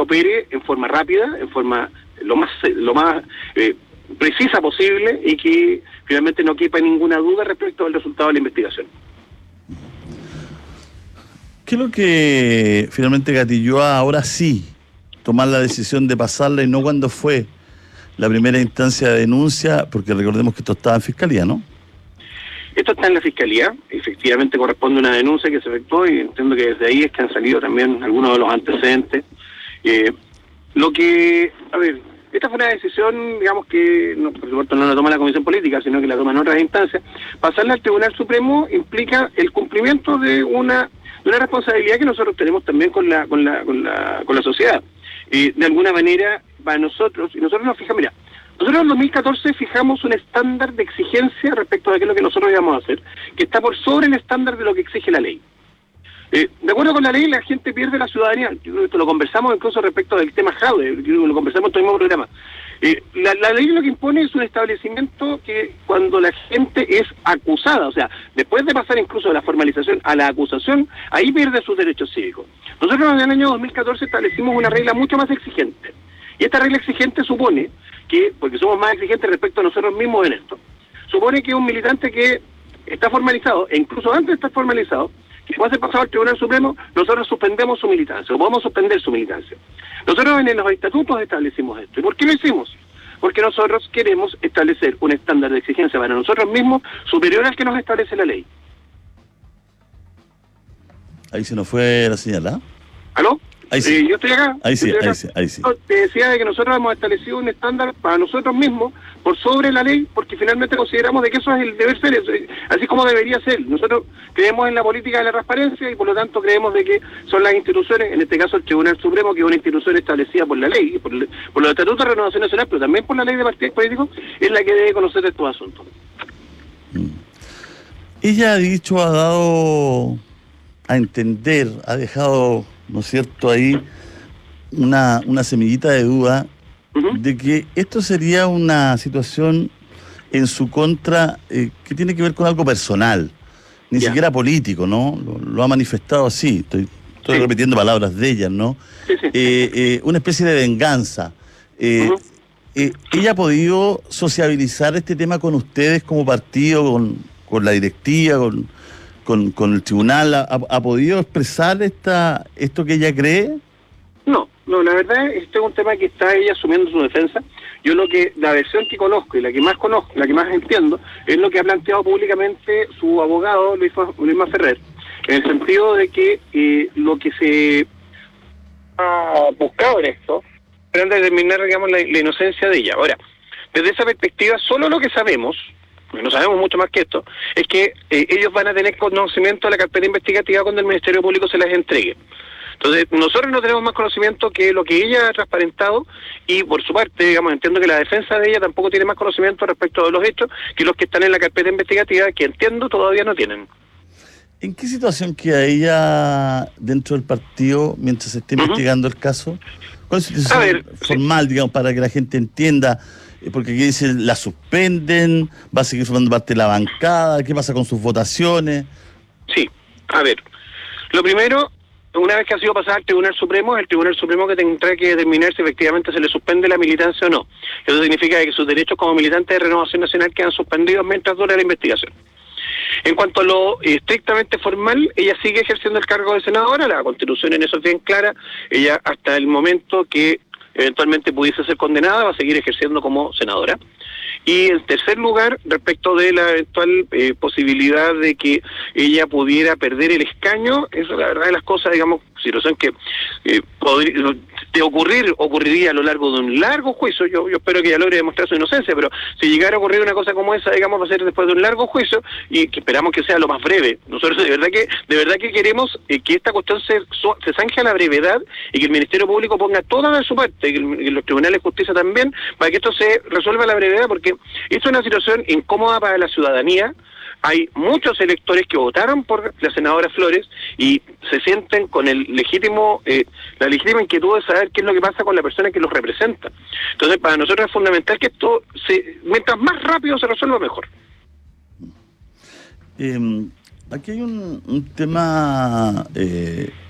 opere en forma rápida, en forma lo más precisa posible, y que finalmente no quepa ninguna duda respecto al resultado de la investigación. ¿Qué es lo que finalmente gatilló ahora sí tomar la decisión de pasarla y no cuando fue la primera instancia de denuncia? Porque recordemos que esto estaba en Fiscalía, ¿no? Esto está en la Fiscalía, efectivamente corresponde a una denuncia que se efectuó, y entiendo que desde ahí es que han salido también algunos de los antecedentes. Esta fue una decisión, digamos, que no, por supuesto no la toma la Comisión Política, sino que la toman otras instancias. Pasarla al Tribunal Supremo implica el cumplimiento de una responsabilidad que nosotros tenemos también con la sociedad. De alguna manera, para nosotros, y nosotros nos fijamos, nosotros en 2014 fijamos un estándar de exigencia respecto a qué es lo que nosotros íbamos a hacer, que está por sobre el estándar de lo que exige la ley. De acuerdo con la ley, la gente pierde la ciudadanía. Esto lo conversamos incluso respecto del tema Jaude, lo conversamos en todo el mismo programa. La ley lo que impone es un establecimiento que cuando la gente es acusada, o sea, después de pasar incluso de la formalización a la acusación, ahí pierde sus derechos cívicos. Nosotros en el año 2014 establecimos una regla mucho más exigente. Y esta regla exigente supone que, porque somos más exigentes respecto a nosotros mismos en esto, supone que un militante que está formalizado, e incluso antes de estar formalizado, que puede ser pasado al Tribunal Supremo, nosotros suspendemos su militancia, o podemos suspender su militancia. Nosotros en los estatutos establecimos esto. ¿Y por qué lo hicimos? Porque nosotros queremos establecer un estándar de exigencia para nosotros mismos superior al que nos establece la ley. Ahí se nos fue la señal, ¿ah? ¿Aló? Ahí sí. Yo estoy acá. Ahí sí. Te decía de que nosotros hemos establecido un estándar para nosotros mismos por sobre la ley, porque finalmente consideramos de que eso es el deber ser, así como debería ser. Nosotros creemos en la política de la transparencia y por lo tanto creemos de que son las instituciones, en este caso el Tribunal Supremo, que es una institución establecida por la ley, por los estatutos de Renovación Nacional, pero también por la ley de partidos políticos, es la que debe conocer estos asuntos. Ella ha dado a entender, ha dejado, ¿no es cierto?, ahí una semillita de duda de que esto sería una situación en su contra que tiene que ver con algo personal, ni siquiera político, ¿no? Lo ha manifestado así, estoy repitiendo palabras de ella, ¿no? Una especie de venganza. ¿Ella ha podido sociabilizar este tema con ustedes como partido, con la directiva, con el tribunal? ¿Ha podido expresar esto que ella cree? No, la verdad es que este es un tema que está ella asumiendo su defensa. Yo la versión que conozco y la que más entiendo, es lo que ha planteado públicamente su abogado, Luis Ferrer, en el sentido de que lo que se ha buscado en esto es determinar, digamos, la inocencia de ella. Ahora, desde esa perspectiva, solo lo que sabemos, porque no sabemos mucho más que esto, es que ellos van a tener conocimiento de la carpeta investigativa cuando el Ministerio Público se las entregue. Entonces, nosotros no tenemos más conocimiento que lo que ella ha transparentado, y por su parte, digamos, entiendo que la defensa de ella tampoco tiene más conocimiento respecto de los hechos que los que están en la carpeta investigativa, que entiendo todavía no tienen. ¿En qué situación queda ella dentro del partido mientras se esté investigando el caso? ¿Cuál es su situación formal, digamos, para que la gente entienda? Porque aquí dicen, la suspenden, va a seguir formando parte de la bancada, ¿qué pasa con sus votaciones? Sí, a ver, lo primero, una vez que ha sido pasada al Tribunal Supremo, es el Tribunal Supremo que tendrá que determinar si efectivamente se le suspende la militancia o no. Eso significa que sus derechos como militante de Renovación Nacional quedan suspendidos mientras dura la investigación. En cuanto a lo estrictamente formal, ella sigue ejerciendo el cargo de senadora, la Constitución en eso es bien clara, ella hasta el momento que eventualmente pudiese ser condenada va a seguir ejerciendo como senadora. Y en tercer lugar, respecto de la eventual posibilidad de que ella pudiera perder el escaño, eso la verdad de las cosas, digamos, situación que ocurriría a lo largo de un largo juicio. Yo espero que ella logre demostrar su inocencia, pero si llegara a ocurrir una cosa como esa, digamos, va a ser después de un largo juicio, y que esperamos que sea lo más breve. Nosotros de verdad que queremos que esta cuestión se zanje a la brevedad, y que el Ministerio Público ponga toda de su parte, que los tribunales de justicia también, para que esto se resuelva a la brevedad, porque esto es una situación incómoda para la ciudadanía. Hay muchos electores que votaron por la senadora Flores y se sienten con la legítima inquietud de saber qué es lo que pasa con la persona que los representa. Entonces, para nosotros es fundamental que esto, mientras más rápido se resuelva, mejor. Aquí hay un tema